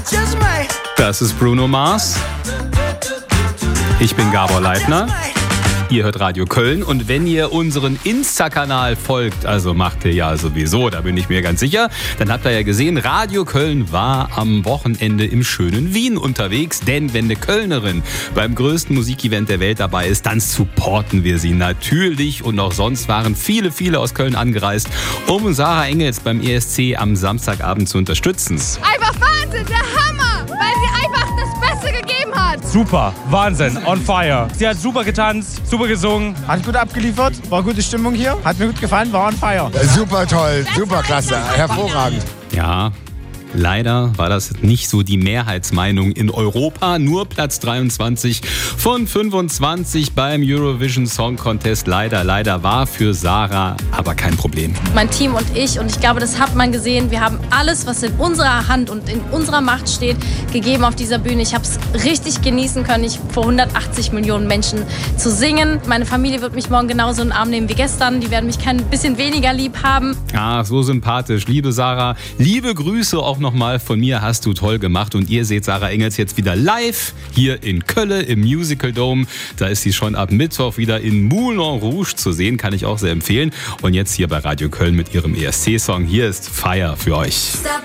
Das ist Bruno Mars. Ich bin Gabor Leitner. Ihr hört Radio Köln und wenn ihr unseren Insta-Kanal folgt, also macht ihr ja sowieso, da bin ich mir ganz sicher, dann habt ihr ja gesehen, Radio Köln war am Wochenende im schönen Wien unterwegs, denn wenn eine Kölnerin beim größten Musikevent der Welt dabei ist, dann supporten wir sie natürlich und auch sonst waren viele aus Köln angereist, um Sarah Engels beim ESC am Samstagabend zu unterstützen. Einfach Wahnsinn, der Hammer, weil sie einfach das Beste gegeben hat. Super, Wahnsinn, on fire. Sie hat super getanzt, super gesungen. Hat gut abgeliefert, war gute Stimmung hier, hat mir gut gefallen, war on fire. Super toll, super klasse, hervorragend. Ja, leider war das nicht so die Mehrheitsmeinung in Europa. Nur Platz 23 von 25 beim Eurovision Song Contest. Leider war für Sarah aber kein Problem. Mein Team und ich glaube, das hat man gesehen. Wir haben alles, was in unserer Hand und in unserer Macht steht, gegeben auf dieser Bühne. Ich habe es richtig genießen können, vor 180 Millionen Menschen zu singen. Meine Familie wird mich morgen genauso in den Arm nehmen wie gestern. Die werden mich kein bisschen weniger lieb haben. Ach, so sympathisch. Liebe Sarah, liebe Grüße auch nochmal von mir, hast du toll gemacht. Und ihr seht Sarah Engels jetzt wieder live hier in Köln im Musical Dome. Da ist sie schon ab Mittwoch wieder in Moulin Rouge zu sehen, kann ich auch sehr empfehlen. Und jetzt hier bei Radio Köln mit ihrem ESC-Song. Hier ist Fire für euch. Stop